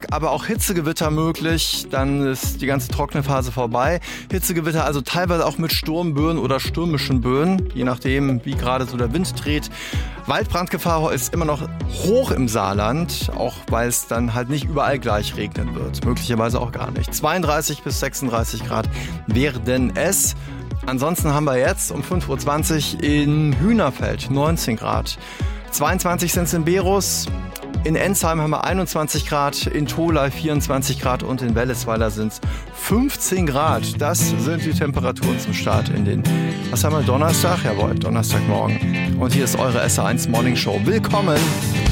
aber auch Hitzegewitter möglich. Dann ist die ganze trockene Phase vorbei. Hitzegewitter also teilweise auch mit Sturmböen oder stürmischen Böen, je nachdem, wie gerade so der Wind dreht. Waldbrandgefahr ist immer noch hoch im Saarland, auch weil es dann halt nicht überall gleich regnen wird. Möglicherweise auch gar nicht. 32 bis 36 Grad werden es. Ansonsten haben wir jetzt um 5.20 Uhr in Hühnerfeld 19 Grad. 22 sind es in Berus. In Ensheim haben wir 21 Grad, in Tholey 24 Grad und in Wellesweiler sind es 15 Grad. Das sind die Temperaturen zum Start in den, was haben wir, Donnerstag? Jawohl, Donnerstagmorgen. Und hier ist eure SR1 Morning Show. Willkommen!